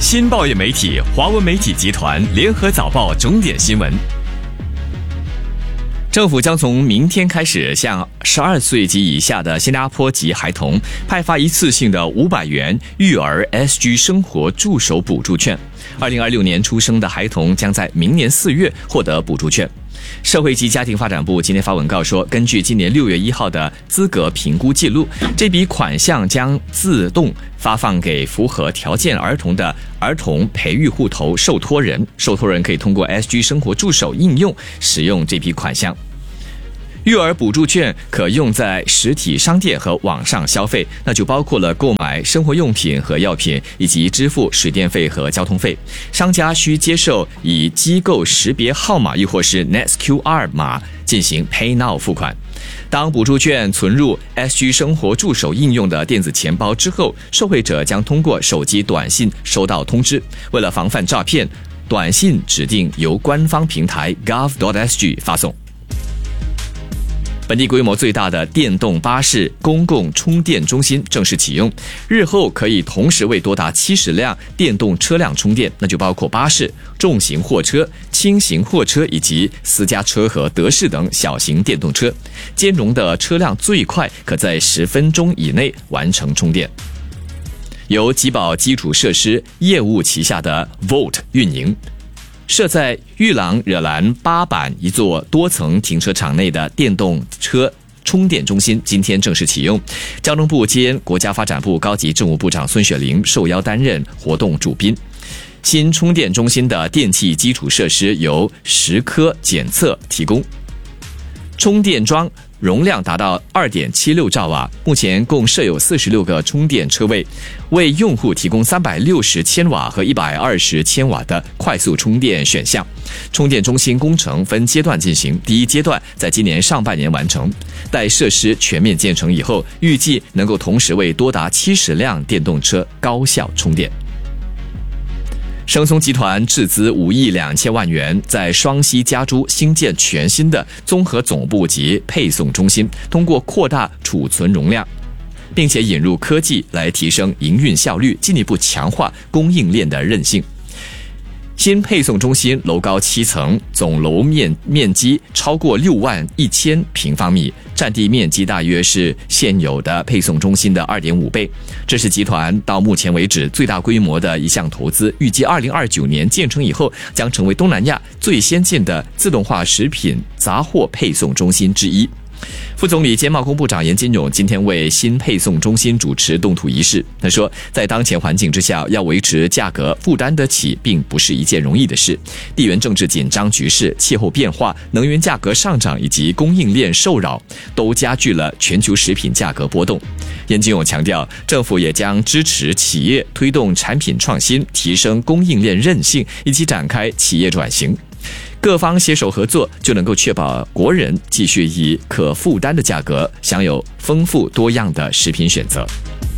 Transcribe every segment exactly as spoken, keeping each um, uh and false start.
新报业媒体华文媒体集团联合早报重点新闻。政府将从明天开始向十二岁及以下的新加坡籍孩童派发一次性的五百元育儿 S G 生活助手补助券。二零二六年出生的孩童将在明年四月获得补助券。社会及家庭发展部今天发文告说，根据今年六月一号的资格评估记录，这笔款项将自动发放给符合条件儿童的儿童培育户头受托人，受托人可以通过 S G 生活助手应用使用这批款项。育儿补助券可用在实体商店和网上消费，那就包括了购买生活用品和药品，以及支付水电费和交通费。商家需接受以机构识别号码亦或是 N E T S Q R 码进行 Pay Now 付款。当补助券存入 S G 生活助手应用的电子钱包之后，受惠者将通过手机短信收到通知。为了防范诈骗，短信指定由官方平台 gov.sg 发送。本地规模最大的电动巴士公共充电中心正式启用，日后可以同时为多达七十辆电动车辆充电，那就包括巴士、重型货车、轻型货车以及私家车和德士等小型电动车。兼容的车辆最快可在十分钟以内完成充电。由吉宝基础设施业务旗下的 Volt 运营，设在玉廊惹兰八板一座多层停车场内的电动车充电中心今天正式启用。交通部兼国家发展部高级政务部长孙雪玲受邀担任活动主宾。新充电中心的电气基础设施由时科检测提供，充电桩容量达到 二点七六兆瓦，目前共设有四十六个充电车位，为用户提供三百六十千瓦和一百二十千瓦的快速充电选项。充电中心工程分阶段进行，第一阶段在今年上半年完成，待设施全面建成以后，预计能够同时为多达七十辆电动车高效充电。生松集团斥资五亿两千万元，在双溪加州新建全新的综合总部及配送中心，通过扩大储存容量，并且引入科技来提升营运效率，进一步强化供应链的韧性。新配送中心楼高七层，总楼面面积超过六万一千平方米，占地面积大约是现有的配送中心的 二点五倍。这是集团到目前为止最大规模的一项投资，预计二零二九年建成以后，将成为东南亚最先进的自动化食品杂货配送中心之一。副总理兼贸工部长严金勇今天为新配送中心主持动土仪式。他说，在当前环境之下，要维持价格负担得起并不是一件容易的事。地缘政治紧张局势、气候变化、能源价格上涨以及供应链受扰，都加剧了全球食品价格波动。严金勇强调，政府也将支持企业推动产品创新，提升供应链韧性，以及展开企业转型。各方携手合作，就能够确保国人继续以可负担的价格享有丰富多样的食品选择。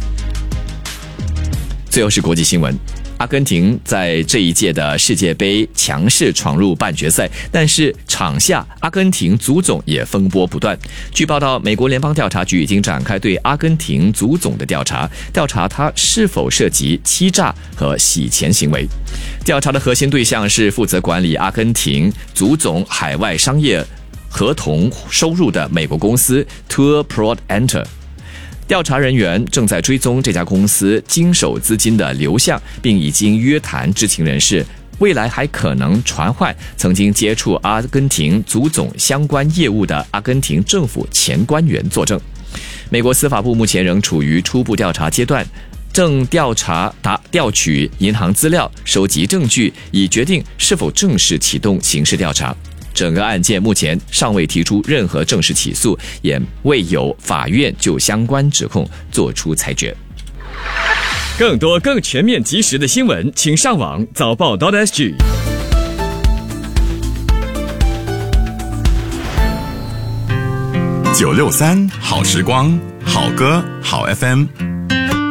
最后是国际新闻，阿根廷在这一届的世界杯强势闯入半决赛，但是场下阿根廷足总也风波不断。据报道，美国联邦调查局已经展开对阿根廷足总的调查，调查他是否涉及欺诈和洗钱行为。调查的核心对象是负责管理阿根廷足总海外商业合同收入的美国公司 Tour Prod Enter。调查人员正在追踪这家公司经手资金的流向，并已经约谈知情人士，未来还可能传唤曾经接触阿根廷足总相关业务的阿根廷政府前官员作证。美国司法部目前仍处于初步调查阶段，正调查达调取银行资料，收集证据，以决定是否正式启动刑事调查。整个案件目前尚未提出任何正式起诉，也未有法院就相关指控作出裁决。更多更全面及时的新闻，请上网早报 .sg。 九六三好时光，好歌好 F M。